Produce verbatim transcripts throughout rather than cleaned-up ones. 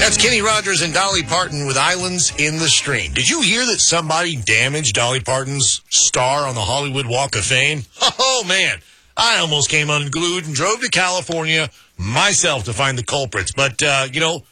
That's Kenny Rogers and Dolly Parton with Islands in the Stream. Did you hear that somebody damaged Dolly Parton's star on the Hollywood Walk of Fame? Oh, man. I almost came unglued and drove to California myself to find the culprits. But, uh, you know,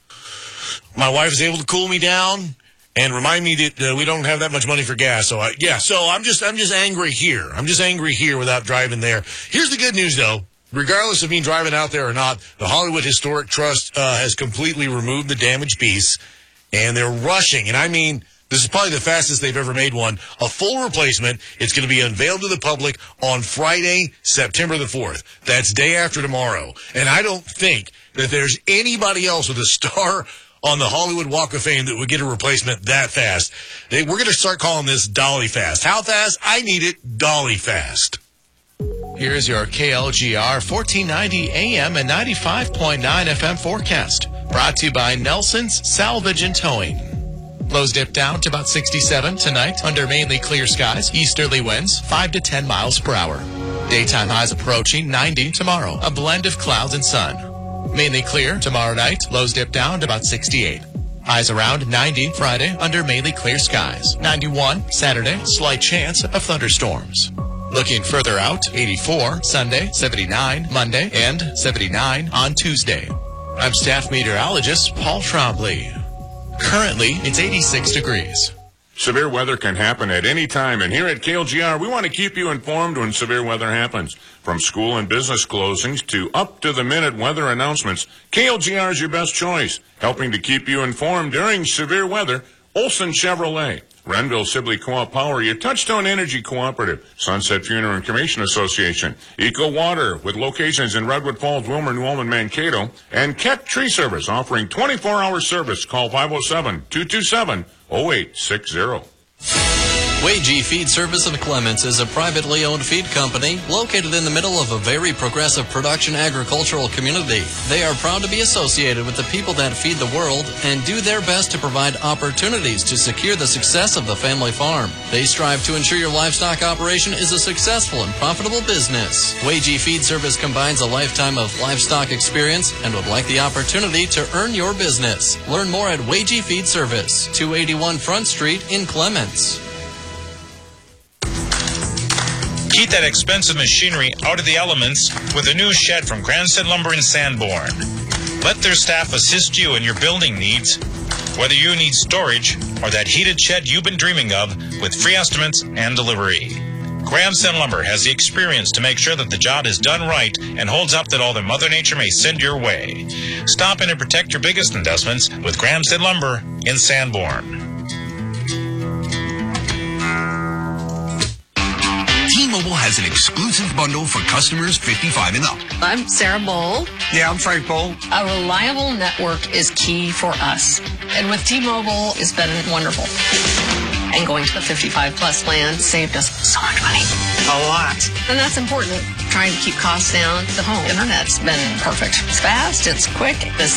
my wife was able to cool me down and remind me that uh, we don't have that much money for gas. So, I, yeah, so I'm just I'm just angry here. I'm just angry here without driving there. Here's the good news, though. Regardless of me driving out there or not, the Hollywood Historic Trust uh, has completely removed the damaged piece, and they're rushing. And I mean, this is probably the fastest they've ever made one. A full replacement. It's going to be unveiled to the public on Friday, September the fourth. That's day after tomorrow. And I don't think that there's anybody else with a star on the Hollywood Walk of Fame that would get a replacement that fast. They, we're going to start calling this Dolly Fast. How fast? I need it Dolly Fast. Here's your K L G R fourteen ninety A M and ninety-five point nine F M forecast. Brought to you by Nelson's Salvage and Towing. Lows dip down to about sixty-seven tonight under mainly clear skies. Easterly winds five to ten miles per hour. Daytime highs approaching ninety tomorrow. A blend of clouds and sun. Mainly clear tomorrow night. Lows dip down to about sixty-eight. Highs around ninety Friday under mainly clear skies. ninety-one Saturday. Slight chance of thunderstorms. Looking further out, eighty-four Sunday, seventy-nine Monday, and seventy-nine on Tuesday. I'm staff meteorologist Paul Trombley. Currently, it's eighty-six degrees. Severe weather can happen at any time, and here at K L G R, we want to keep you informed when severe weather happens. From school and business closings to up-to-the-minute weather announcements, K L G R is your best choice. Helping to keep you informed during severe weather, Olson Chevrolet. Renville Sibley Co-op Power, your Touchstone Energy Cooperative, Sunset Funeral and Cremation Association, Eco Water with locations in Redwood Falls, Wilmer, New Ulm, Mankato, and Keck Tree Service offering twenty-four hour service. Call five oh seven, two two seven, oh eight six oh. Wagee Feed Service of Clements is a privately owned feed company located in the middle of a very progressive production agricultural community. They are proud to be associated with the people that feed the world and do their best to provide opportunities to secure the success of the family farm. They strive to ensure your livestock operation is a successful and profitable business. Wagee Feed Service combines a lifetime of livestock experience and would like the opportunity to earn your business. Learn more at Wagee Feed Service, two eighty-one Front Street in Clements. Keep that expensive machinery out of the elements with a new shed from Cranston Lumber in Sanborn. Let their staff assist you in your building needs, whether you need storage or that heated shed you've been dreaming of, with free estimates and delivery. Cranston Lumber has the experience to make sure that the job is done right and holds up that all that Mother Nature may send your way. Stop in and protect your biggest investments with Cranston Lumber in Sanborn. T-Mobile has an exclusive bundle for customers fifty-five and up. I'm Sarah Bowl. Yeah, I'm Frank Bowl. A reliable network is key for us. And with T-Mobile, it's been wonderful. And going to the fifty-five plus plan saved us so much money. A lot. And that's important. Trying to keep costs down. The home internet's been perfect. It's fast, it's quick, it's